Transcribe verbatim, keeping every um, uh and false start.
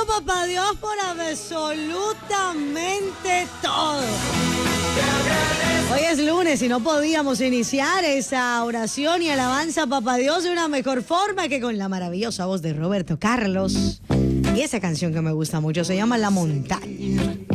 papá Dios, por absolutamente todo. Hoy es lunes y no podíamos iniciar esa oración y alabanza a papá Dios de una mejor forma que con la maravillosa voz de Roberto Carlos. Y esa canción que me gusta mucho se llama La Montaña.